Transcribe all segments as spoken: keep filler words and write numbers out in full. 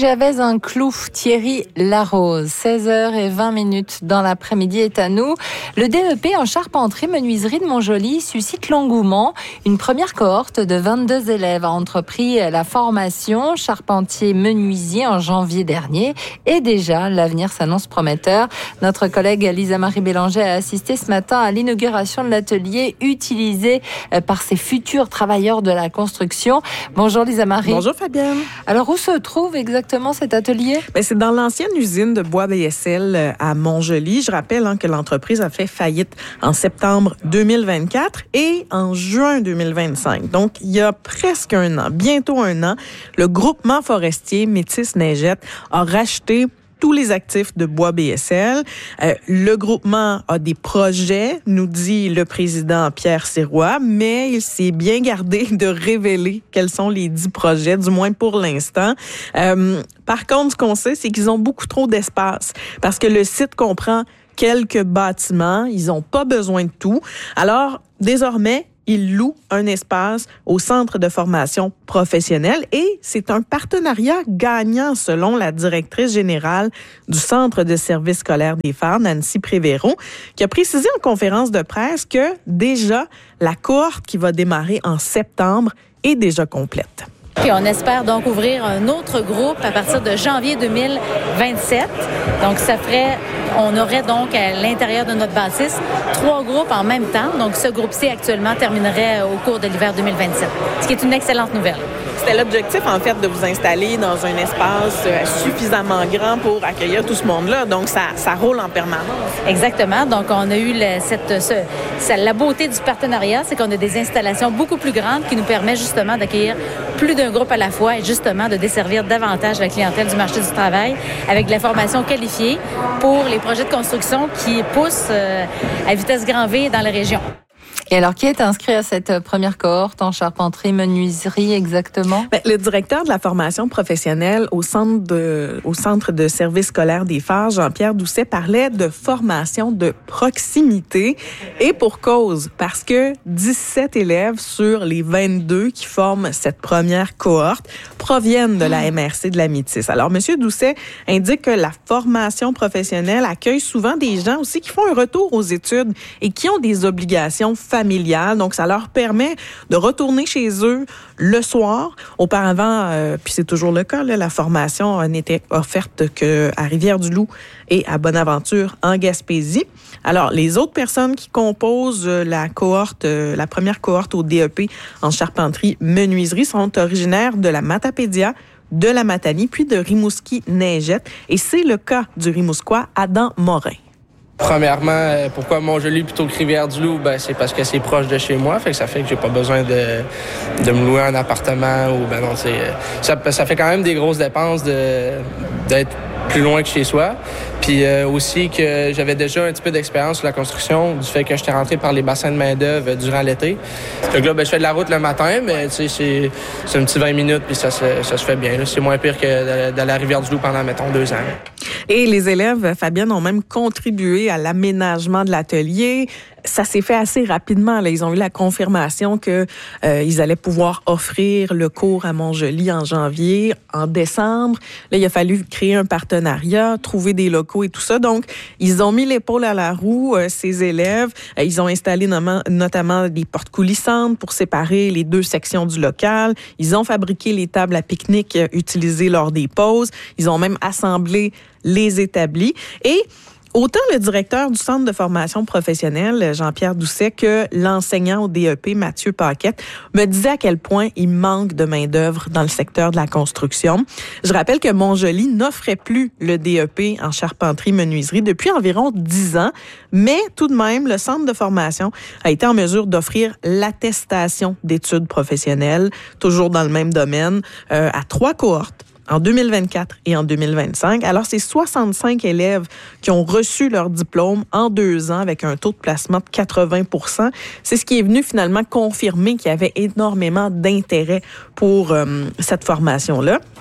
j'avais un clou, Thierry Larose. seize heures vingt dans l'après-midi est à nous. Le D E P en charpenterie menuiserie de Montjoly suscite l'engouement. Une première cohorte de vingt-deux élèves a entrepris la formation charpentier-menuisier en janvier dernier. Et déjà, l'avenir s'annonce prometteur. Notre collègue Lisa-Marie Bélanger a assisté ce matin à l'inauguration de l'atelier utilisé par ces futurs travailleurs de la construction. Bonjour Lisa-Marie. Bonjour Fabienne. Alors, où se trouve exactement cet atelier? Bien, c'est dans l'ancienne usine de bois B S L à Montjoly. Je rappelle hein, que l'entreprise a fait faillite en septembre deux mille vingt-quatre et en juin deux mille vingt-cinq. Donc, il y a presque un an, bientôt un an, le groupement forestier Métis-Neigette a racheté tous les actifs de bois B S L. Euh, le groupement a des projets, nous dit le président Pierre Sirois, mais il s'est bien gardé de révéler quels sont les dix projets, du moins pour l'instant. Euh, par contre, ce qu'on sait, c'est qu'ils ont beaucoup trop d'espace parce que le site comprend quelques bâtiments. Ils n'ont pas besoin de tout. Alors, désormais, il loue un espace au centre de formation professionnelle et c'est un partenariat gagnant selon la directrice générale du centre de services scolaires des Phares, Nancy Prévéron, qui a précisé en conférence de presse que déjà la cohorte qui va démarrer en septembre est déjà complète. Puis on espère donc ouvrir un autre groupe à partir de janvier deux mille vingt-sept. Donc ça ferait, on aurait donc à l'intérieur de notre bâtisse trois groupes en même temps. Donc ce groupe-ci actuellement terminerait au cours de l'hiver deux mille vingt-sept, ce qui est une excellente nouvelle. C'était l'objectif, en fait, de vous installer dans un espace suffisamment grand pour accueillir tout ce monde-là. Donc, ça, ça roule en permanence. Exactement. Donc, on a eu le, cette, ce, ça, la beauté du partenariat, c'est qu'on a des installations beaucoup plus grandes qui nous permettent justement d'accueillir plus d'un groupe à la fois et justement de desservir davantage la clientèle du marché du travail avec de la formation qualifiée pour les projets de construction qui poussent euh, à vitesse grand V dans la région. Et alors, qui est inscrit à cette première cohorte en charpenterie, menuiserie exactement? Bien, le directeur de la formation professionnelle au centre de, au centre de services scolaires des Phares, Jean-Pierre Doucet, parlait de formation de proximité et pour cause, parce que dix-sept élèves sur les vingt-deux qui forment cette première cohorte proviennent de la M R C de la Métis. Alors, M. Doucet indique que la formation professionnelle accueille souvent des gens aussi qui font un retour aux études et qui ont des obligations familiales. Donc, ça leur permet de retourner chez eux le soir. Auparavant, euh, puis c'est toujours le cas, là, la formation n'était offerte qu'à Rivière-du-Loup et à Bonaventure en Gaspésie. Alors, les autres personnes qui composent la cohorte, euh, la première cohorte au D E P en charpenterie-menuiserie sont originaires de la Matapédia, de la Matanie, puis de Rimouski-Neigette. Et c'est le cas du Rimousquois Adam Morin. Premièrement, pourquoi Montjoly plutôt que Rivière-du-Loup? Ben, c'est parce que c'est proche de chez moi, fait que ça fait que j'ai pas besoin de, de me louer un appartement ou ben non, c'est ça, ça fait quand même des grosses dépenses de d'être plus loin que chez soi. Puis euh, aussi que j'avais déjà un petit peu d'expérience sur la construction du fait que j'étais rentré par les bassins de main-d'œuvre durant l'été. Donc là, ben, je fais de la route le matin, mais tu sais, c'est, c'est un petit vingt minutes puis ça se, ça se fait bien. Là. C'est moins pire que d'aller à Rivière-du-Loup pendant, mettons, deux ans. Et les élèves, Fabienne, ont même contribué à l'aménagement de l'atelier. Ça s'est fait assez rapidement. Là. Ils ont eu la confirmation que euh, ils allaient pouvoir offrir le cours à Montjoly en janvier, en décembre. Là, il a fallu créer un partenariat, trouver des locaux et tout ça. Donc, ils ont mis l'épaule à la roue, euh, ces élèves. Euh, ils ont installé notamment, notamment des portes coulissantes pour séparer les deux sections du local. Ils ont fabriqué les tables à pique-nique euh, utilisées lors des pauses. Ils ont même assemblé les établis. Et autant le directeur du centre de formation professionnelle, Jean-Pierre Doucet, que l'enseignant au D E P, Mathieu Paquette, me disaient à quel point il manque de main-d'œuvre dans le secteur de la construction. Je rappelle que Montjoly n'offrait plus le D E P en charpenterie-menuiserie depuis environ dix ans, mais tout de même, le centre de formation a été en mesure d'offrir l'attestation d'études professionnelles, toujours dans le même domaine, euh, à trois cohortes. En deux mille vingt-quatre et en deux mille vingt-cinq. Alors, c'est soixante-cinq élèves qui ont reçu leur diplôme en deux ans avec un taux de placement de quatre-vingts pour cent. C'est ce qui est venu finalement confirmer qu'il y avait énormément d'intérêt pour euh, cette formation-là.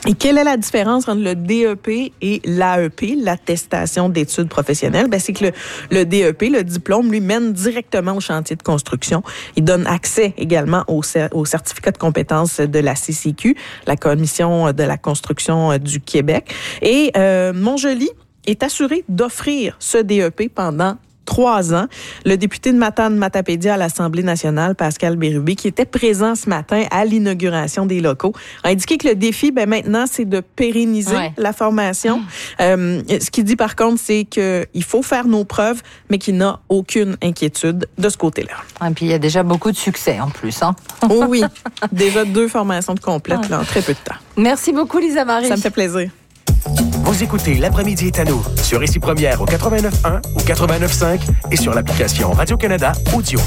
Et quelle est la différence entre le D E P et l'A E P, l'attestation d'études professionnelles? Ben, c'est que le, le D E P, le diplôme, lui mène directement au chantier de construction. Il donne accès également au, au certificat de compétences de la C C Q, la Commission de la construction du Québec. Et euh, Montjoly est assuré d'offrir ce D E P pendant trois ans. Le député de Matane-Matapédia à l'Assemblée nationale, Pascal Bérubé, qui était présent ce matin à l'inauguration des locaux, a indiqué que le défi, ben maintenant, c'est de pérenniser ouais. la formation. Mmh. Euh, ce qu'il dit, par contre, c'est qu'il faut faire nos preuves, mais qu'il n'a aucune inquiétude de ce côté-là. Et puis, il y a déjà beaucoup de succès, en plus. Hein? Oh oui, déjà deux formations de complètes ouais. là, en très peu de temps. Merci beaucoup, Lisa Marie. Ça me fait plaisir. Vous écoutez L'après-midi est à nous sur Ici Première au quatre-vingt-neuf point un ou quatre-vingt-neuf point cinq et sur l'application Radio-Canada Audio.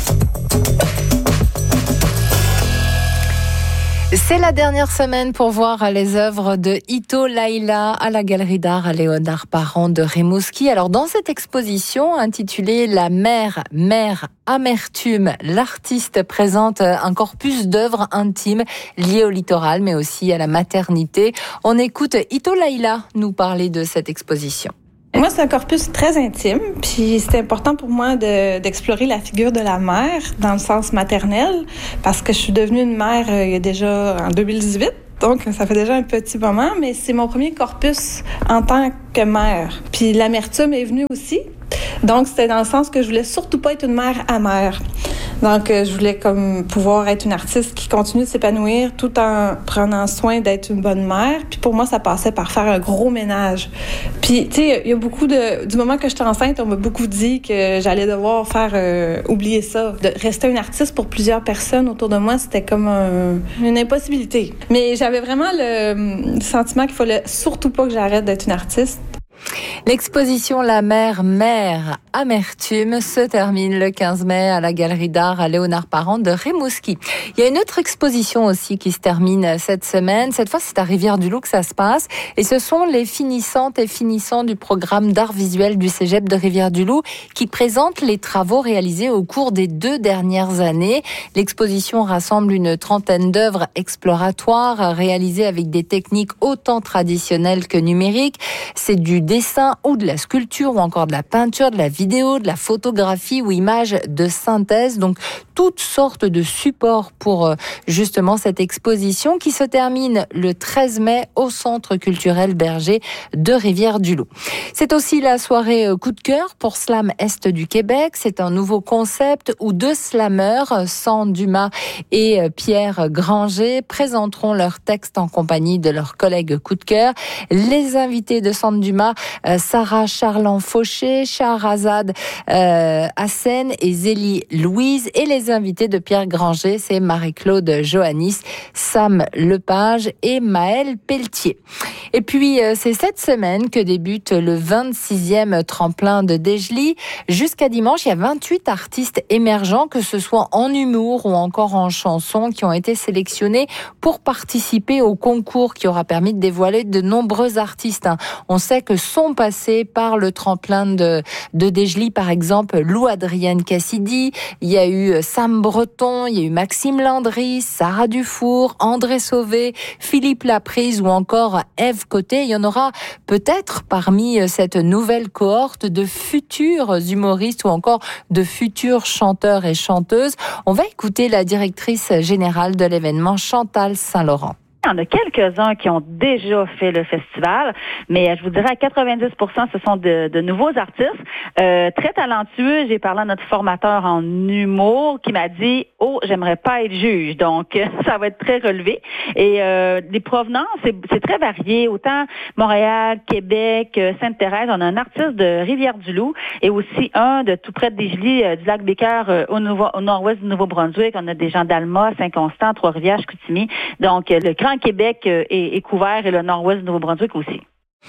C'est la dernière semaine pour voir les œuvres de Ito Laïla à la Galerie d'art Léonard Parent de Rimouski. Alors, dans cette exposition intitulée La mer, mer, amertume, l'artiste présente un corpus d'œuvres intimes liées au littoral, mais aussi à la maternité. On écoute Ito Laïla nous parler de cette exposition. Moi, c'est un corpus très intime, puis c'est important pour moi de, d'explorer la figure de la mère dans le sens maternel, parce que je suis devenue une mère euh, il y a déjà en deux mille dix-huit, donc ça fait déjà un petit moment, mais c'est mon premier corpus en tant que mère. Puis l'amertume est venue aussi, donc c'était dans le sens que je voulais surtout pas être une mère amère. Donc, euh, je voulais comme pouvoir être une artiste qui continue de s'épanouir tout en prenant soin d'être une bonne mère. Puis pour moi, ça passait par faire un gros ménage. Puis, tu sais, il y a beaucoup de... Du moment que j'étais enceinte, on m'a beaucoup dit que j'allais devoir faire... Euh, oublier ça. De rester une artiste pour plusieurs personnes autour de moi, c'était comme un, une impossibilité. Mais j'avais vraiment le, le sentiment qu'il fallait surtout pas que j'arrête d'être une artiste. L'exposition La mer, mer, amertume se termine le quinze mai à la Galerie d'art à Léonard Parent de Rimouski. Il y a une autre exposition aussi qui se termine cette semaine. Cette fois, c'est à Rivière-du-Loup que ça se passe. Et ce sont les finissantes et finissants du programme d'art visuel du Cégep de Rivière-du-Loup qui présentent les travaux réalisés au cours des deux dernières années. L'exposition rassemble une trentaine d'œuvres exploratoires réalisées avec des techniques autant traditionnelles que numériques. C'est du dessin ou de la sculpture ou encore de la peinture, de la vidéo, de la photographie ou images de synthèse. Donc, toutes sortes de supports pour justement cette exposition qui se termine le treize mai au Centre culturel Berger de Rivière-du-Loup. C'est aussi la soirée coup de cœur pour Slam Est du Québec. C'est un nouveau concept où deux slammeurs, Sand Dumas et Pierre Granger, présenteront leurs textes en compagnie de leurs collègues coup de cœur. Les invités de Sand Dumas, Sarah Charland-Fauché, Shahrazad euh, Hassen et Zélie Louise. Et les invités de Pierre Granger, c'est Marie-Claude Johannis, Sam Lepage et Maëlle Pelletier. Et puis, c'est cette semaine que débute le vingt-sixième tremplin de Desjely. Jusqu'à dimanche, il y a vingt-huit artistes émergents, que ce soit en humour ou encore en chanson, qui ont été sélectionnés pour participer au concours qui aura permis de dévoiler de nombreux artistes. On sait que sont passés par le tremplin de, de Desjely, par exemple, Lou-Adrienne Cassidy, il y a eu Sam Breton, il y a eu Maxime Landry, Sarah Dufour, André Sauvé, Philippe Laprise ou encore Ève Côté. Il y en aura peut-être parmi cette nouvelle cohorte de futurs humoristes ou encore de futurs chanteurs et chanteuses. On va écouter la directrice générale de l'événement, Chantal Saint-Laurent. Il y en a quelques-uns qui ont déjà fait le festival, mais je vous dirais à quatre-vingt-dix pour cent, ce sont de, de nouveaux artistes, euh, très talentueux. J'ai parlé à notre formateur en humour qui m'a dit « Oh, j'aimerais pas être juge ». Donc, ça va être très relevé. Et euh, les provenances, c'est, c'est très varié. Autant Montréal, Québec, Sainte-Thérèse. On a un artiste de Rivière-du-Loup et aussi un de tout près de Desjely, euh, du lac Bécoeur, euh, au, nouveau, au nord-ouest du Nouveau-Brunswick. On a des gens d'Alma, Saint-Constant, Trois-Rivières, Chicoutimi. Donc, le Grand Québec est, est couvert et le nord-ouest du Nouveau-Brunswick aussi.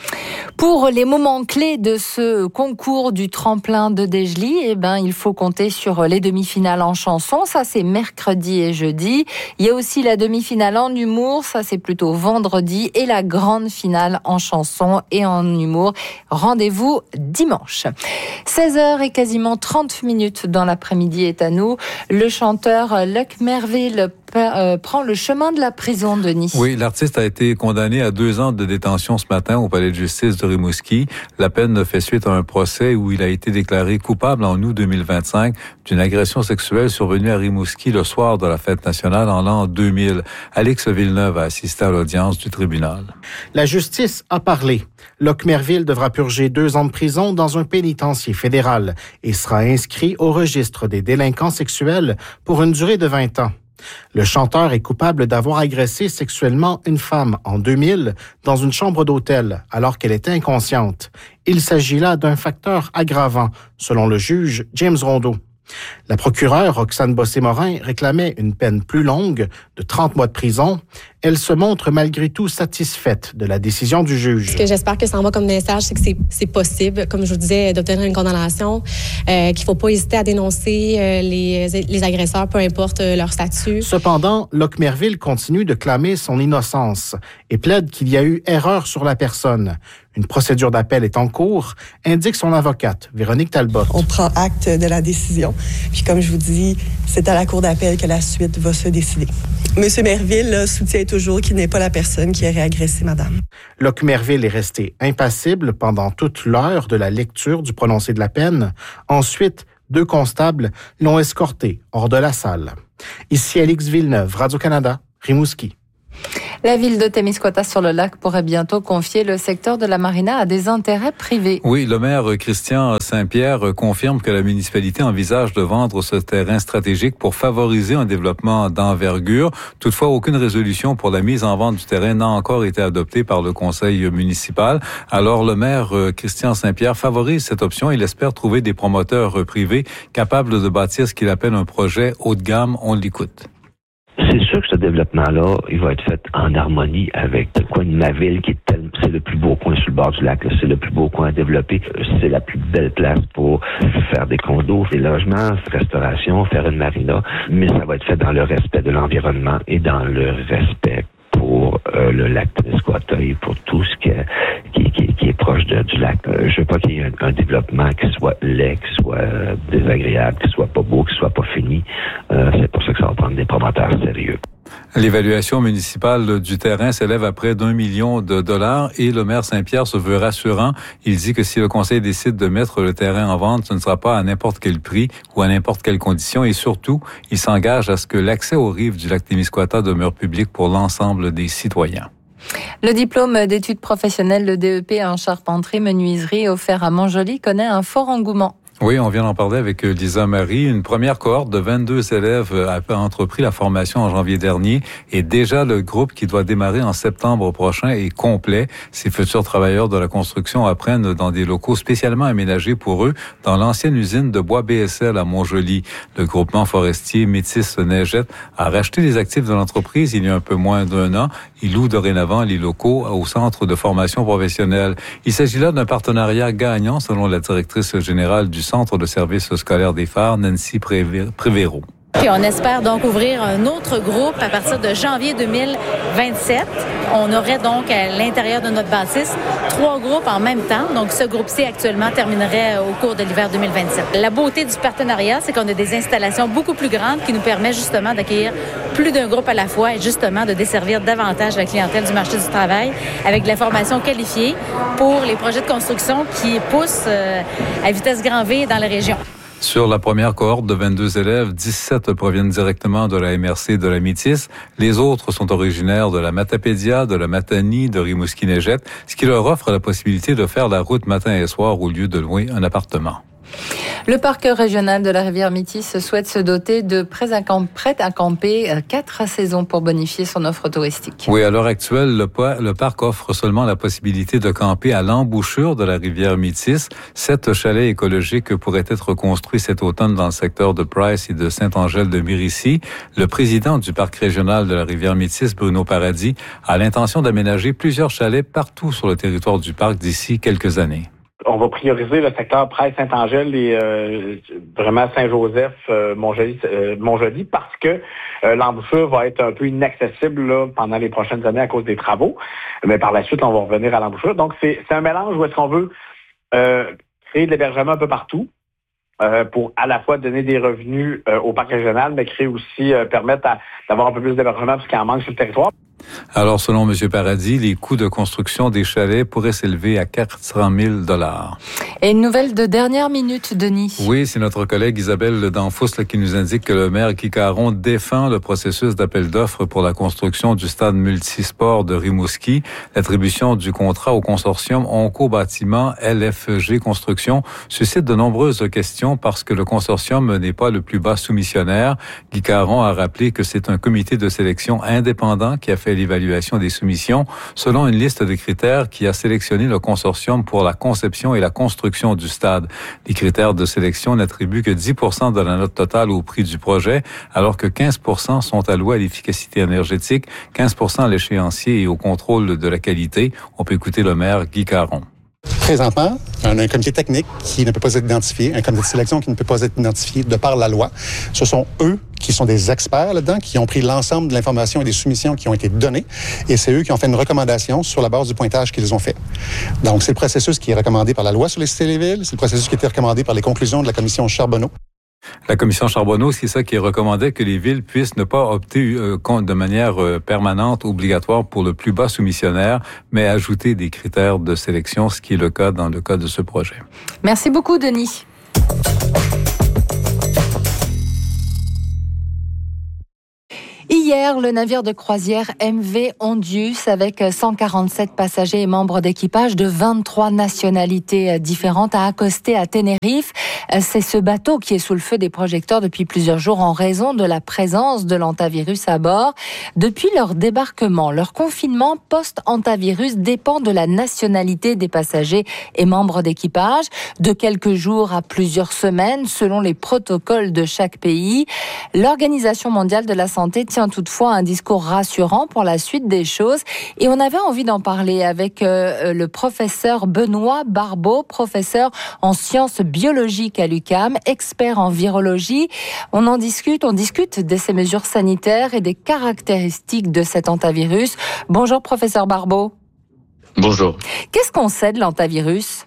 Pour les moments clés de ce concours du tremplin de Desjely, eh ben, il faut compter sur les demi-finales en chanson. Ça, c'est mercredi et jeudi. Il y a aussi la demi-finale en humour. Ça, c'est plutôt vendredi. Et la grande finale en chanson et en humour. Rendez-vous dimanche. seize heures et quasiment trente minutes dans l'après-midi est à nous. Le chanteur Luc Merville euh, prend le chemin de la prison, Denis. Oui, l'artiste a été condamné à deux ans de détention ce matin au palais de justice de Rimouski. La peine fait suite à un procès où il a été déclaré coupable en août deux mille vingt-cinq d'une agression sexuelle survenue à Rimouski le soir de la fête nationale en l'an deux mille. Alix Villeneuve a assisté à l'audience du tribunal. La justice a parlé. Locke Merville devra purger deux ans de prison dans un pénitencier fédéral et sera inscrit au registre des délinquants sexuels pour une durée de vingt ans. Le chanteur est coupable d'avoir agressé sexuellement une femme en deux mille dans une chambre d'hôtel alors qu'elle était inconsciente. Il s'agit là d'un facteur aggravant, selon le juge James Rondeau. La procureure Roxane Bossé-Morin réclamait une peine plus longue de trente mois de prison. Elle se montre malgré tout satisfaite de la décision du juge. Ce que j'espère que ça envoie comme message, c'est que c'est, c'est possible, comme je vous disais, d'obtenir une condamnation, euh, qu'il ne faut pas hésiter à dénoncer euh, les, les agresseurs, peu importe euh, leur statut. Cependant, Locke Merville continue de clamer son innocence et plaide qu'il y a eu erreur sur la personne. Une procédure d'appel est en cours, indique son avocate, Véronique Talbot. On prend acte de la décision. Puis comme je vous dis, c'est à la cour d'appel que la suite va se décider. Monsieur Merville là, soutient toujours qu'il n'est pas la personne qui aurait agressé madame. Locke Merville est resté impassible pendant toute l'heure de la lecture du prononcé de la peine. Ensuite, deux constables l'ont escorté hors de la salle. Ici Alix Villeneuve, Radio-Canada, Rimouski. La ville de Témiscouata-sur-le-Lac pourrait bientôt confier le secteur de la marina à des intérêts privés. Oui, le maire Christian Saint-Pierre confirme que la municipalité envisage de vendre ce terrain stratégique pour favoriser un développement d'envergure. Toutefois, aucune résolution pour la mise en vente du terrain n'a encore été adoptée par le conseil municipal. Alors, le maire Christian Saint-Pierre favorise cette option. Il espère trouver des promoteurs privés capables de bâtir ce qu'il appelle un projet haut de gamme. On l'écoute. C'est sûr que ce développement-là, il va être fait en harmonie avec le coin de ma ville, qui est tel, c'est le plus beau coin sur le bord du lac, là, c'est le plus beau coin à développer, c'est la plus belle place pour faire des condos, des logements, restauration, faire une marina, mais ça va être fait dans le respect de l'environnement et dans le respect pour euh, le lac Témiscouata et pour tout ce qui est, qui, qui, qui est proche de, du lac. Euh, je veux pas qu'il y ait un, un développement qui soit laid, qui soit euh, désagréable, qui soit pas beau, qui soit pas fini. Euh, c'est pour ça que ça va prendre des promoteurs sérieux. L'évaluation municipale du terrain s'élève à près d'un million de dollars et le maire Saint-Pierre se veut rassurant. Il dit que si le conseil décide de mettre le terrain en vente, ce ne sera pas à n'importe quel prix ou à n'importe quelle condition et surtout, il s'engage à ce que l'accès aux rives du lac Témiscouata demeure public pour l'ensemble des citoyens. Le diplôme d'études professionnelles, le D E P en charpenterie-menuiserie offert à Montjoly connaît un fort engouement. Oui, on vient d'en parler avec Lisa Marie. Une première cohorte de vingt-deux élèves a entrepris la formation en janvier dernier et déjà le groupe qui doit démarrer en septembre prochain est complet. Ces futurs travailleurs de la construction apprennent dans des locaux spécialement aménagés pour eux dans l'ancienne usine de bois B S L à Montjoly. Le groupement forestier Métis Neigette a racheté les actifs de l'entreprise il y a un peu moins d'un an. Il loue dorénavant les locaux au centre de formation professionnelle. Il s'agit là d'un partenariat gagnant selon la directrice générale du Centre de services scolaires des Phares, Nancy Prévéro. Puis on espère donc ouvrir un autre groupe à partir de janvier deux mille vingt-sept. On aurait donc à l'intérieur de notre bâtisse trois groupes en même temps. Donc ce groupe-ci actuellement terminerait au cours de l'hiver deux mille vingt-sept. La beauté du partenariat, c'est qu'on a des installations beaucoup plus grandes qui nous permettent justement d'accueillir plus d'un groupe à la fois et justement de desservir davantage la clientèle du marché du travail avec de la formation qualifiée pour les projets de construction qui poussent euh, à vitesse grand V dans la région. Sur la première cohorte de vingt-deux élèves, dix-sept proviennent directement de la M R C de la Métis. Les autres sont originaires de la Matapédia, de la Matanie, de Rimouski-Neigette, ce qui leur offre la possibilité de faire la route matin et soir au lieu de louer un appartement. Le parc régional de la Rivière-Métis souhaite se doter de prêts à camper quatre saisons pour bonifier son offre touristique. Oui, à l'heure actuelle, le, le parc offre seulement la possibilité de camper à l'embouchure de la Rivière-Métis. Sept chalets écologiques pourraient être construits cet automne dans le secteur de Price et de Saint-Angèle-de-Miricy. Le président du parc régional de la Rivière-Métis, Bruno Paradis, a l'intention d'aménager plusieurs chalets partout sur le territoire du parc d'ici quelques années. On va prioriser le secteur Price-Saint-Angèle et euh, vraiment Saint-Joseph, euh, Montjoly, euh, Montjoly parce que euh, l'embouchure va être un peu inaccessible là, pendant les prochaines années à cause des travaux. Mais par la suite, on va revenir à l'embouchure. Donc, c'est, c'est un mélange où est-ce qu'on veut euh, créer de l'hébergement un peu partout, euh, pour à la fois donner des revenus euh, au parc régional, mais créer aussi, euh, permettre à, d'avoir un peu plus d'hébergement parce qu'il en manque sur le territoire. Alors, selon M. Paradis, les coûts de construction des chalets pourraient s'élever à quatre cent mille dollars. Et une nouvelle de dernière minute, Denis. Oui, c'est notre collègue Isabelle Danfous là, qui nous indique que le maire Guy Caron défend le processus d'appel d'offres pour la construction du stade multisport de Rimouski. L'attribution du contrat au consortium Onco Bâtiment L F G Construction suscite de nombreuses questions parce que le consortium n'est pas le plus bas soumissionnaire. Guy Caron a rappelé que c'est un comité de sélection indépendant qui a fait l'évaluation des soumissions selon une liste de critères qui a sélectionné le consortium pour la conception et la construction du stade. Les critères de sélection n'attribuent que dix pour cent de la note totale au prix du projet, alors que quinze pour cent sont alloués à l'efficacité énergétique, quinze pour cent à l'échéancier et au contrôle de la qualité. On peut écouter le maire Guy Caron. Présentement, on a un comité technique qui ne peut pas être identifié, un comité de sélection qui ne peut pas être identifié de par la loi. Ce sont eux qui sont des experts là-dedans, qui ont pris l'ensemble de l'information et des soumissions qui ont été données, et c'est eux qui ont fait une recommandation sur la base du pointage qu'ils ont fait. Donc, c'est le processus qui est recommandé par la loi sur les cités et les villes, c'est le processus qui a été recommandé par les conclusions de la commission Charbonneau. La commission Charbonneau, c'est ça qui recommandait que les villes puissent ne pas opter euh, de manière euh, permanente, obligatoire pour le plus bas soumissionnaire, mais ajouter des critères de sélection, ce qui est le cas dans le cas de ce projet. Merci beaucoup, Denis. Hier, le navire de croisière M V Ondius, avec cent quarante-sept passagers et membres d'équipage de vingt-trois nationalités différentes, a accosté à Tenerife. C'est ce bateau qui est sous le feu des projecteurs depuis plusieurs jours en raison de la présence de l'hantavirus à bord. Depuis leur débarquement, leur confinement post-hantavirus dépend de la nationalité des passagers et membres d'équipage, de quelques jours à plusieurs semaines, selon les protocoles de chaque pays. L'Organisation mondiale de la santé tient toutefois un discours rassurant pour la suite des choses. Et on avait envie d'en parler avec euh, le professeur Benoît Barbeau, professeur en sciences biologiques à l'U Q A M, expert en virologie. On en discute, on discute de ces mesures sanitaires et des caractéristiques de cet hantavirus. Bonjour professeur Barbeau. Bonjour. Qu'est-ce qu'on sait de l'hantavirus?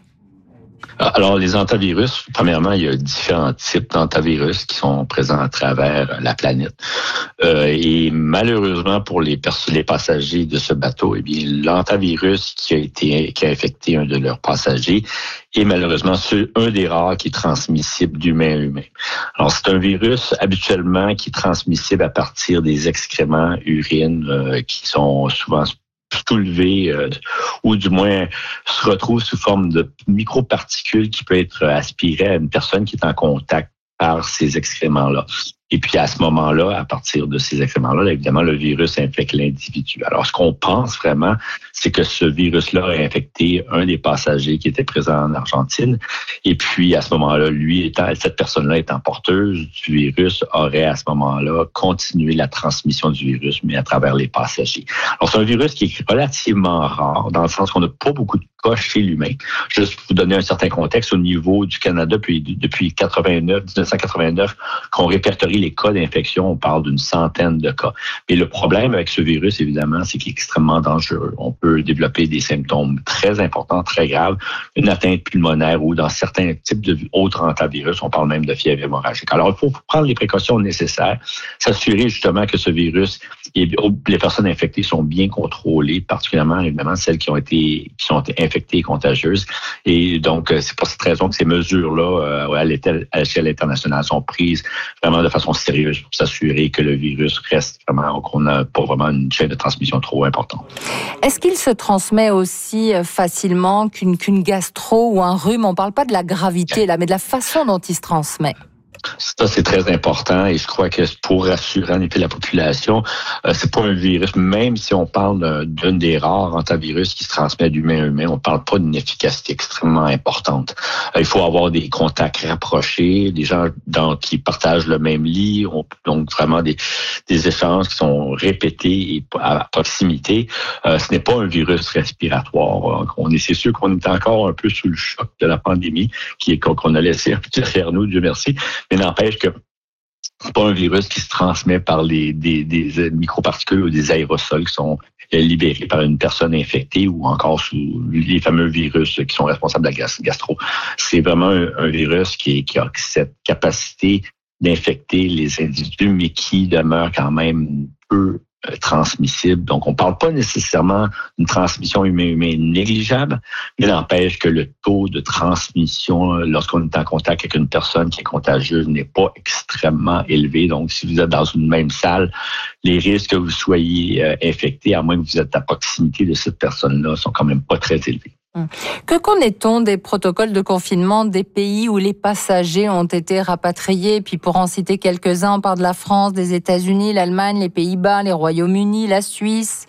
Alors, les hantavirus, premièrement, il y a différents types d'hantavirus qui sont présents à travers la planète. Euh, et malheureusement, pour les, pers- les passagers de ce bateau, eh bien, l'hantavirus qui a été, qui a infecté un de leurs passagers est malheureusement un des rares qui est transmissible d'humain à humain. Alors, c'est un virus habituellement qui est transmissible à partir des excréments, urines, euh, qui sont souvent soulevés euh, ou du moins se retrouvent sous forme de microparticules qui peuvent être aspirées à une personne qui est en contact par ces excréments-là. Et puis, à ce moment-là, à partir de ces excréments-là, là, évidemment, le virus infecte l'individu. Alors, ce qu'on pense vraiment, c'est que ce virus-là a infecté un des passagers qui était présent en Argentine. Et puis, à ce moment-là, lui, étant, cette personne-là étant porteuse du virus, aurait à ce moment-là continué la transmission du virus, mais à travers les passagers. Alors, c'est un virus qui est relativement rare, dans le sens qu'on n'a pas beaucoup de cas chez l'humain. Juste pour vous donner un certain contexte, au niveau du Canada, depuis, depuis quatre-vingt-neuf, dix-neuf cent quatre-vingt-neuf, qu'on répertorie les cas d'infection, on parle d'une centaine de cas. Mais le problème avec ce virus, évidemment, c'est qu'il est extrêmement dangereux. On peut développer des symptômes très importants, très graves, une atteinte pulmonaire ou dans certains types d'autres hantavirus, on parle même de fièvre hémorragique. Alors, il faut prendre les précautions nécessaires, s'assurer justement que ce virus, et les personnes infectées sont bien contrôlées, particulièrement, évidemment, celles qui ont été, qui sont infectées et contagieuses. Et donc, c'est pour cette raison que ces mesures-là, à l'échelle internationale, sont prises vraiment de façon sérieuse pour s'assurer que le virus reste vraiment, qu'on n'a pas vraiment une chaîne de transmission trop importante. Est-ce qu'il se transmet aussi facilement qu'une, qu'une gastro ou un rhume? On ne parle pas de la gravité là, mais de la façon dont il se transmet. Ça, c'est très important et je crois que pour rassurer en effet la population, euh, c'est pas un virus, même si on parle d'un des rares hantavirus qui se transmet d'humain à humain, on parle pas d'une efficacité extrêmement importante. Euh, il faut avoir des contacts rapprochés, des gens dans, qui partagent le même lit, on, donc vraiment des, des échanges qui sont répétés et à proximité. Euh, ce n'est pas un virus respiratoire. On est, c'est sûr qu'on est encore un peu sous le choc de la pandémie qui est, qu'on a laissé derrière nous, Dieu merci. Mais n'empêche que C'est pas un virus qui se transmet par les des, des microparticules ou des aérosols qui sont libérés par une personne infectée ou encore sous les fameux virus qui sont responsables de la gastro. C'est vraiment un, un virus qui, qui a cette capacité d'infecter les individus, mais qui demeure quand même peu euh, transmissible. Donc, on parle pas nécessairement d'une transmission humaine-humaine négligeable, mais n'empêche que le taux de transmission euh, lorsqu'on est en contact avec une personne qui est contagieuse n'est pas extrêmement élevé. Donc, si vous êtes dans une même salle, les risques que vous soyez euh, infecté, à moins que vous êtes à proximité de cette personne-là, sont quand même pas très élevés. Que connaît-on des protocoles de confinement des pays où les passagers ont été rapatriés? Puis pour en citer quelques-uns, on parle de la France, des États-Unis, l'Allemagne, les Pays-Bas, les Royaumes-Unis, la Suisse.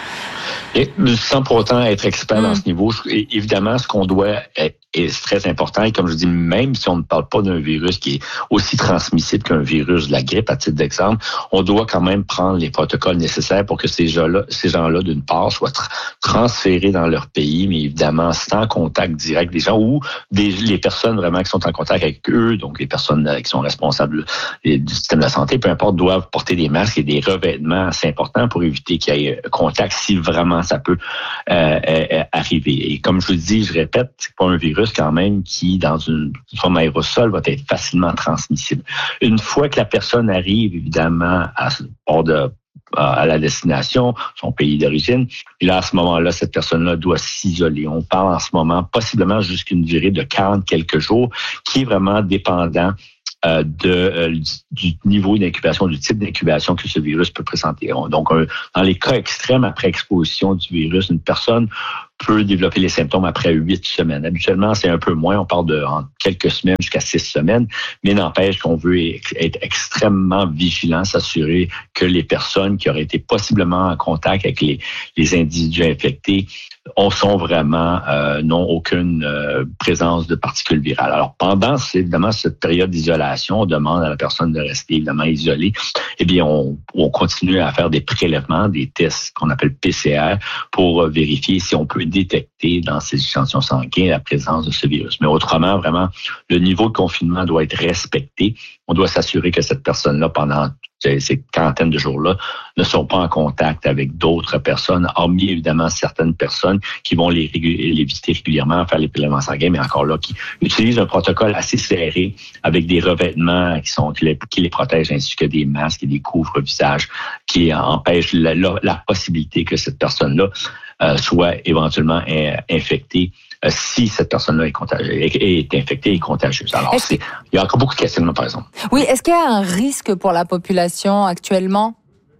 Et sans pour autant être expert mmh. dans ce niveau, évidemment, ce qu'on doit est, est très important. Et comme je dis, même si on ne parle pas d'un virus qui est aussi transmissible qu'un virus de la grippe, à titre d'exemple, on doit quand même prendre les protocoles nécessaires pour que ces gens-là, ces gens-là d'une part, soient tra- transférés dans leur pays, mais évidemment sans contact direct des gens ou des, les personnes vraiment qui sont en contact avec eux, donc les personnes qui sont responsables du système de la santé, peu importe, doivent porter des masques et des revêtements assez importants pour éviter qu'il y ait contact si vraiment ça peut euh, euh, arriver. Et comme je vous le dis, je répète, c'est pas un virus quand même qui, dans une forme aérosol, va être facilement transmissible. Une fois que la personne arrive, évidemment, à, hors de, à la destination, son pays d'origine, et là, à ce moment-là, cette personne-là doit s'isoler. On parle en ce moment possiblement jusqu'à une durée de quarante quelques jours, qui est vraiment dépendant Euh, de, euh, du niveau d'incubation, du type d'incubation que ce virus peut présenter. Donc, euh, dans les cas extrêmes, après exposition du virus, une personne peut développer les symptômes après huit semaines. Habituellement, c'est un peu moins. On parle de en quelques semaines jusqu'à six semaines, mais n'empêche qu'on veut être extrêmement vigilant, s'assurer que les personnes qui auraient été possiblement en contact avec les, les individus infectés on sont vraiment euh, n'ont aucune euh, présence de particules virales. Alors pendant évidemment cette période d'isolation, on demande à la personne de rester évidemment isolée. Eh bien, on, on continue à faire des prélèvements, des tests qu'on appelle P C R pour euh, vérifier si on peut détecter dans ces échantillons sanguins la présence de ce virus. Mais autrement, vraiment, le niveau de confinement doit être respecté. On doit s'assurer que cette personne-là, pendant ces quarantaines de jours-là, ne sont pas en contact avec d'autres personnes, hormis évidemment certaines personnes qui vont les, régu- les visiter régulièrement, faire les prélèvements sanguins, mais encore là, qui utilisent un protocole assez serré avec des revêtements qui sont qui les, qui les protègent, ainsi que des masques et des couvre-visages qui empêchent la, la, la possibilité que cette personne-là euh, soit éventuellement in, infectée euh, si cette personne-là est, contagieuse, est, est infectée et contagieuse. Alors, c'est, il y a encore beaucoup de questionnements, par exemple. Oui, est-ce qu'il y a un risque pour la population actuellement?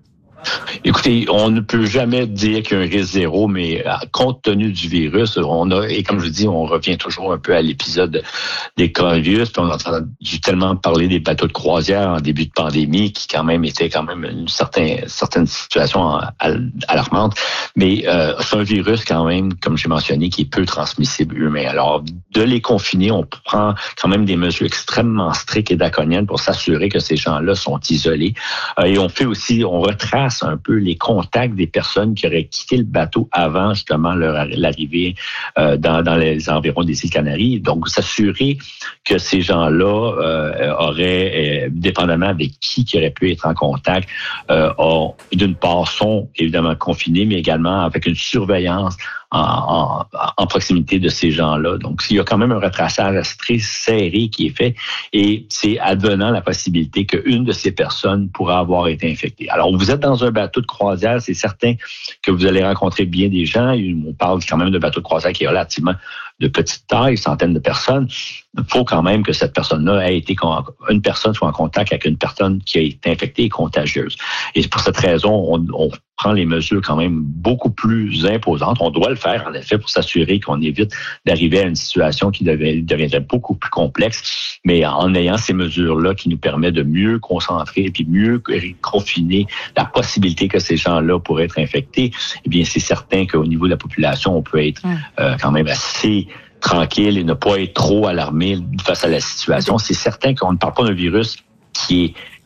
Écoutez, on ne peut jamais dire qu'il y a un risque zéro, mais compte tenu du virus, on a, et comme je dis, on revient toujours un peu à l'épisode des coronavirus, puis on a entendu tellement parler des bateaux de croisière en début de pandémie, qui quand même était quand même une certaine, certaine situation alarmante, mais euh, c'est un virus quand même, comme j'ai mentionné, qui est peu transmissible humain. Alors, de les confiner, on prend quand même des mesures extrêmement strictes et draconiennes pour s'assurer que ces gens-là sont isolés. Euh, et on fait aussi, on retrace un peu les contacts des personnes qui auraient quitté le bateau avant justement leur l'arrivée euh, dans, dans les environs des îles Canaries. Donc, s'assurer que ces gens-là euh, auraient, euh, dépendamment avec qui qui aurait pu être en contact, euh, ont, d'une part, sont évidemment confinés, mais également avec une surveillance En, en, en proximité de ces gens-là. Donc, il y a quand même un retraçage très serré qui est fait et c'est advenant la possibilité qu'une de ces personnes pourra avoir été infectée. Alors, vous êtes dans un bateau de croisière, c'est certain que vous allez rencontrer bien des gens. On parle quand même de bateau de croisière qui est relativement de petite taille, centaines de personnes. Il faut quand même que cette personne-là ait été, une personne soit en contact avec une personne qui a été infectée et contagieuse. Et pour cette raison, on, on prend les mesures quand même beaucoup plus imposantes. On doit le faire, en effet, pour s'assurer qu'on évite d'arriver à une situation qui devait, deviendrait beaucoup plus complexe, mais en ayant ces mesures-là qui nous permettent de mieux concentrer et puis mieux confiner la possibilité que ces gens-là pourraient être infectés, eh bien, c'est certain qu'au niveau de la population, on peut être euh, quand même assez tranquille et ne pas être trop alarmé face à la situation. C'est certain qu'on ne parle pas d'un virus qui est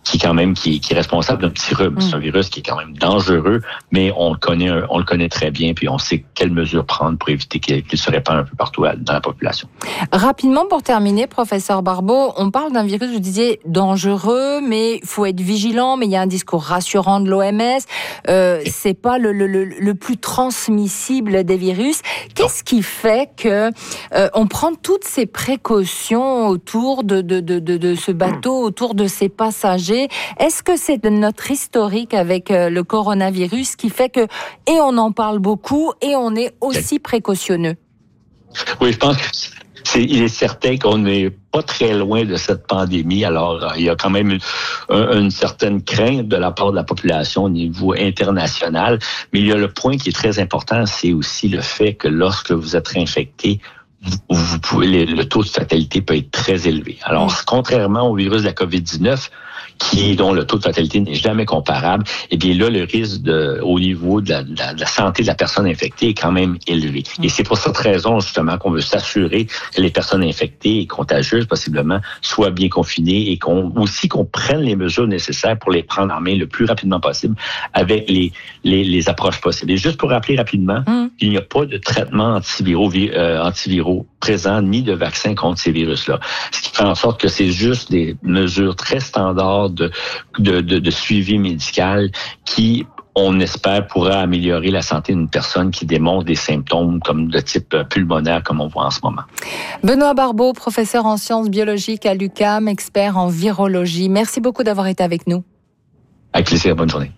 qui quand même qui, qui est responsable d'un petit rhume. Mm. C'est un virus qui est quand même dangereux, mais on le connaît, on le connaît très bien, puis on sait quelles mesures prendre pour éviter qu'il, qu'il se répande un peu partout dans la population. Rapidement, pour terminer, professeur Barbeau, on parle d'un virus, je disais, dangereux, mais il faut être vigilant, mais il y a un discours rassurant de l'O M S. Euh, c'est pas le, le, le, le plus transmissible des virus. Qu'est-ce qui fait que euh, on prend toutes ces précautions autour de, de, de, de, de ce bateau, autour de ses passagers? Est-ce que c'est de notre historique avec le coronavirus qui fait que, et on en parle beaucoup, et on est aussi précautionneux? Oui, je pense que c'est, il est certain qu'on n'est pas très loin de cette pandémie. Alors, il y a quand même une, une certaine crainte de la part de la population au niveau international. Mais il y a le point qui est très important, c'est aussi le fait que lorsque vous êtes infecté, Vous, vous pouvez, le, le taux de fatalité peut être très élevé. Alors, mmh. contrairement au virus de la covid dix-neuf, qui dont le taux de fatalité n'est jamais comparable, eh bien là, le risque de, au niveau de la, de la, de la santé de la personne infectée est quand même élevé. Mmh. Et c'est pour cette raison, justement, qu'on veut s'assurer que les personnes infectées et contagieuses, possiblement, soient bien confinées et qu'on aussi qu'on prenne les mesures nécessaires pour les prendre en main le plus rapidement possible avec les, les, les approches possibles. Et juste pour rappeler rapidement, mmh. il n'y a pas de traitement antiviraux, euh, antiviraux présent ni de vaccin contre ces virus-là. Ce qui fait en sorte que c'est juste des mesures très standards de, de, de, de suivi médical qui, on espère, pourra améliorer la santé d'une personne qui démontre des symptômes comme de type pulmonaire, comme on voit en ce moment. Benoît Barbeau, professeur en sciences biologiques à l'U Q A M, expert en virologie. Merci beaucoup d'avoir été avec nous. Avec plaisir, bonne journée.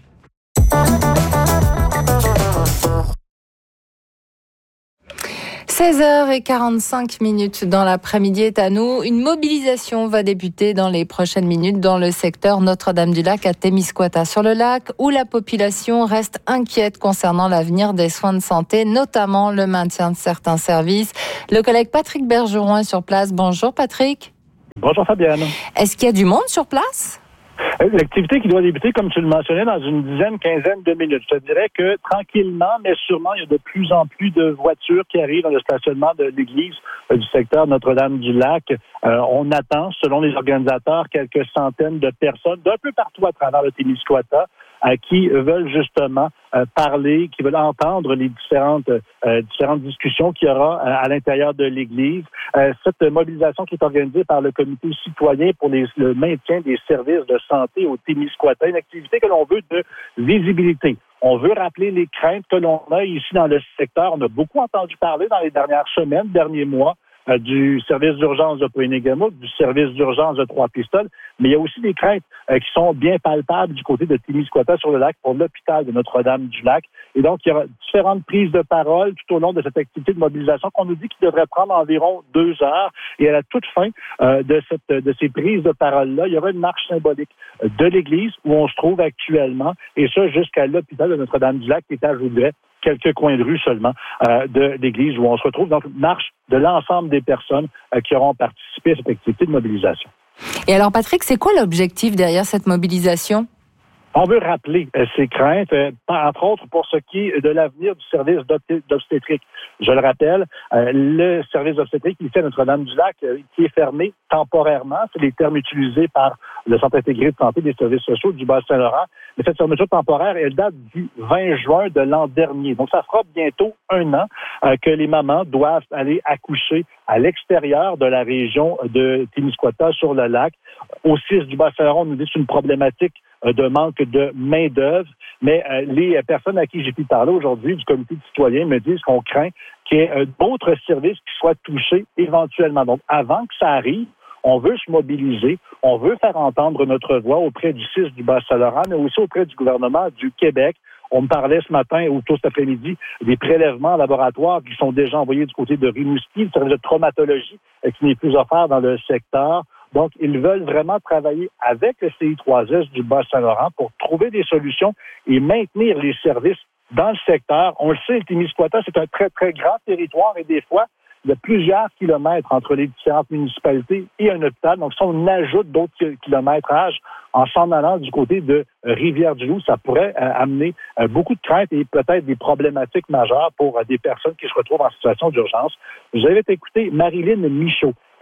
seize heures quarante-cinq minutes dans l'après-midi est à nous. Une mobilisation va débuter dans les prochaines minutes dans le secteur Notre-Dame-du-Lac à Témiscouata sur le lac, où la population reste inquiète concernant l'avenir des soins de santé, notamment le maintien de certains services. Le collègue Patrick Bergeron est sur place. Bonjour Patrick. Bonjour Fabienne. Est-ce qu'il y a du monde sur place? L'activité qui doit débuter, comme tu le mentionnais, dans une dizaine, quinzaine de minutes. Je te dirais que tranquillement, mais sûrement, il y a de plus en plus de voitures qui arrivent dans le stationnement de l'église euh, du secteur Notre-Dame-du-Lac. Euh, on attend, selon les organisateurs, quelques centaines de personnes d'un peu partout à travers le Témiscouata euh, qui veulent justement euh, parler, qui veulent entendre les différentes euh, différentes discussions qu'il y aura euh, à l'intérieur de l'église. Euh, cette mobilisation qui est organisée par le Comité citoyen pour les, le maintien des services de santé au Témiscouata, une activité que l'on veut de visibilité. On veut rappeler les craintes que l'on a ici dans le secteur. On a beaucoup entendu parler dans les dernières semaines, derniers mois, euh, du service d'urgence de Pointe-Négamouk, du service d'urgence de Trois-Pistoles, mais il y a aussi des craintes euh, qui sont bien palpables du côté de Témiscouata sur le lac pour l'hôpital de Notre-Dame-du-Lac. Et donc, il y aura différentes prises de parole tout au long de cette activité de mobilisation qu'on nous dit qu'il devrait prendre environ deux heures. Et à la toute fin euh, de, cette, de ces prises de parole-là, il y aura une marche symbolique de l'église où on se trouve actuellement, et ça jusqu'à l'hôpital de Notre-Dame-du-Lac qui est à, je vous dirais, quelques coins de rue seulement euh, de l'église où on se retrouve. Donc, une marche de l'ensemble des personnes euh, qui auront participé à cette activité de mobilisation. Et alors, Patrick, c'est quoi l'objectif derrière cette mobilisation? On veut rappeler euh, ces craintes, euh, entre autres pour ce qui est de l'avenir du service d'obstétrique. Je le rappelle, euh, le service d'obstétrique ici à Notre-Dame-du-Lac, euh, qui est fermé temporairement, c'est les termes utilisés par le Centre intégré de santé des services sociaux du Bas-Saint-Laurent. Mais cette fermeture temporaire, elle date du vingt juin de l'an dernier. Donc, ça fera bientôt un an euh, que les mamans doivent aller accoucher à l'extérieur de la région de Témiscouata sur le lac. Au C I S du Bas-Saint-Laurent, on nous dit que c'est une problématique de manque de main-d'œuvre, mais euh, les personnes à qui j'ai pu parler aujourd'hui du comité de citoyens me disent qu'on craint qu'il y ait euh, d'autres services qui soient touchés éventuellement. Donc, avant que ça arrive, on veut se mobiliser, on veut faire entendre notre voix auprès du C I S du Bas-Saint-Laurent, mais aussi auprès du gouvernement du Québec. On me parlait ce matin ou tôt cet après-midi des prélèvements laboratoires qui sont déjà envoyés du côté de Rimouski, le service de traumatologie euh, qui n'est plus offert dans le secteur. Donc, ils veulent vraiment travailler avec le C I trois S du Bas-Saint-Laurent pour trouver des solutions et maintenir les services dans le secteur. On le sait, le Témiscouata, c'est un très, très grand territoire et des fois, il y a plusieurs kilomètres entre les différentes municipalités et un hôpital. Donc, si on ajoute d'autres kilométrages en s'en allant du côté de Rivière-du-Loup, ça pourrait euh, amener euh, beaucoup de craintes et peut-être des problématiques majeures pour euh, des personnes qui se retrouvent en situation d'urgence. Vous avez écouté Marilyn Michaud.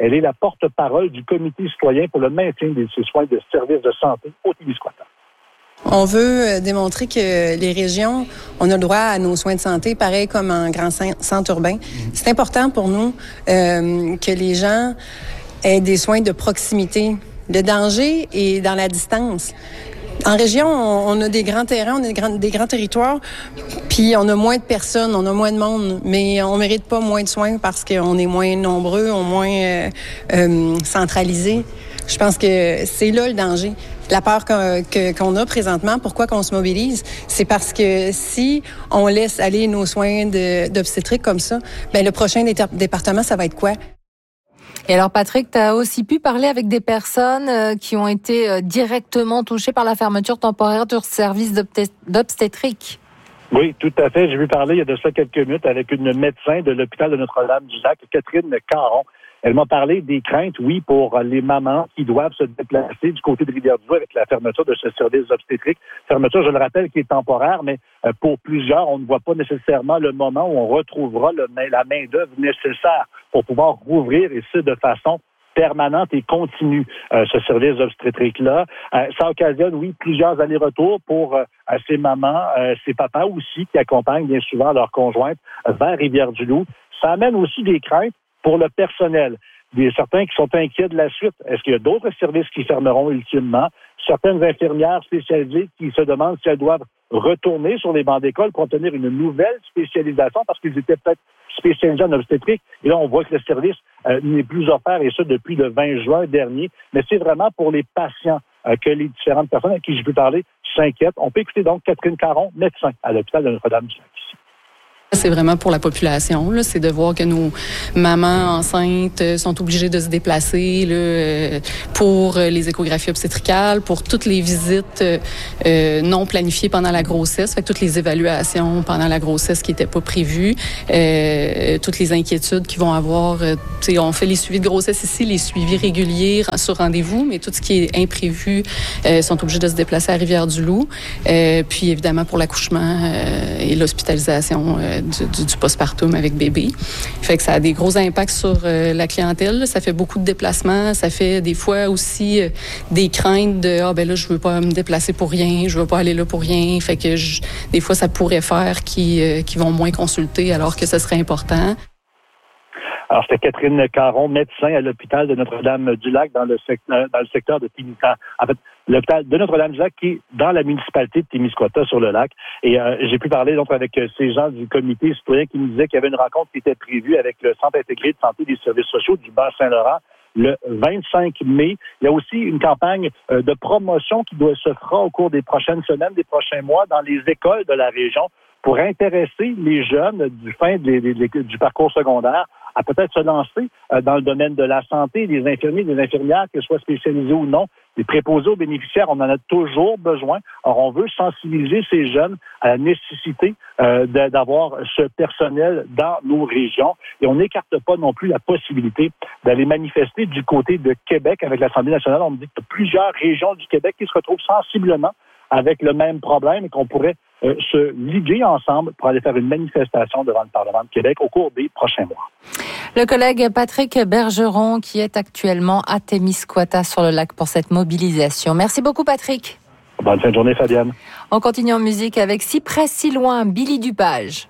Elle est la porte-parole du Comité citoyen pour le maintien de ces soins de services de santé au Témiscouata. On veut démontrer que les régions, on a le droit à nos soins de santé, pareil comme en grand centre urbain. C'est important pour nous euh, que les gens aient des soins de proximité. Le danger est dans la distance. En région, on a des grands terrains, on a des grands, des grands territoires, puis on a moins de personnes, on a moins de monde, mais on mérite pas moins de soins parce qu'on est moins nombreux, on est moins euh, euh, centralisés. Je pense que c'est là le danger. La peur que, que, qu'on a présentement, pourquoi qu'on se mobilise, c'est parce que si on laisse aller nos soins de, d'obstétrique comme ça, ben le prochain dé- département, ça va être quoi? Et alors, Patrick, tu as aussi pu parler avec des personnes qui ont été directement touchées par la fermeture temporaire du service d'obstétrique. Oui, tout à fait. J'ai vu parler il y a de ça quelques minutes avec une médecin de l'hôpital de Notre-Dame-du-Lac, Catherine Caron. Elle m'a parlé des craintes, oui, pour les mamans qui doivent se déplacer du côté de Rivière-du-Loup avec la fermeture de ce service obstétrique. Fermeture, je le rappelle, qui est temporaire, mais pour plusieurs, on ne voit pas nécessairement le moment où on retrouvera le, la main-d'œuvre nécessaire pour pouvoir rouvrir, et ce, de façon permanente et continue, euh, ce service obstétrique-là. Euh, ça occasionne, oui, plusieurs allers-retours pour euh, ces mamans, euh, ces papas aussi, qui accompagnent bien souvent leurs conjointes vers Rivière-du-Loup. Ça amène aussi des craintes pour le personnel. Des, certains qui sont inquiets de la suite. Est-ce qu'il y a d'autres services qui fermeront ultimement? Certaines infirmières spécialisées qui se demandent si elles doivent retourner sur les bancs d'école pour obtenir une nouvelle spécialisation parce qu'ils étaient peut-être spécialisés en obstétrique. Et là, on voit que le service euh, n'est plus offert, et ça depuis le vingt juin dernier. Mais c'est vraiment pour les patients euh, que les différentes personnes à qui j'ai pu parler s'inquiètent. On peut écouter donc Catherine Caron, médecin à l'hôpital de Notre-Dame-du-Lac ici. C'est vraiment pour la population, là. C'est de voir que nos mamans enceintes sont obligées de se déplacer là, pour les échographies obstétricales, pour toutes les visites euh, non planifiées pendant la grossesse, fait que toutes les évaluations pendant la grossesse qui n'étaient pas prévues, euh, toutes les inquiétudes qu'ils vont avoir. Euh, tu sais, on fait les suivis de grossesse ici, les suivis réguliers sur rendez-vous, mais tout ce qui est imprévu euh, sont obligés de se déplacer à Rivière-du-Loup. Euh, puis évidemment pour l'accouchement euh, et l'hospitalisation euh, Du, du, du postpartum avec bébé. Fait que ça a des gros impacts sur euh, la clientèle. Ça fait beaucoup de déplacements. Ça fait des fois aussi euh, des craintes de « Ah, ben là, je veux pas me déplacer pour rien. Je veux pas aller là pour rien. » Fait que je, des fois, ça pourrait faire qu'ils, euh, qu'ils vont moins consulter alors que ce serait important. Alors, c'était Catherine Caron, médecin à l'hôpital de Notre-Dame-du-Lac dans le secteur, dans le secteur de Témiscouata. En fait, l'hôpital de Notre-Dame-du-Lac qui est dans la municipalité de Témiscouata sur le lac. Et euh, j'ai pu parler donc avec ces gens du comité citoyen qui nous disaient qu'il y avait une rencontre qui était prévue avec le Centre intégré de santé des services sociaux du Bas-Saint-Laurent le vingt-cinq mai. Il y a aussi une campagne euh, de promotion qui doit se fera au cours des prochaines semaines, des prochains mois dans les écoles de la région pour intéresser les jeunes du fin de, de, de, du parcours secondaire à peut-être se lancer euh, dans le domaine de la santé, des infirmiers, des infirmières, que ce soit spécialisés ou non, des préposés aux bénéficiaires, on en a toujours besoin. Alors, on veut sensibiliser ces jeunes à la nécessité euh, de, d'avoir ce personnel dans nos régions. Et on n'écarte pas non plus la possibilité d'aller manifester du côté de Québec avec l'Assemblée nationale. On me dit qu'il y a plusieurs régions du Québec qui se retrouvent sensiblement avec le même problème et qu'on pourrait euh, se liguer ensemble pour aller faire une manifestation devant le Parlement de Québec au cours des prochains mois. Le collègue Patrick Bergeron qui est actuellement à Témiscouata sur le lac pour cette mobilisation. Merci beaucoup, Patrick. Bonne fin de journée, Fabienne. On continue en musique avec Si près, si loin, Billy Dupage.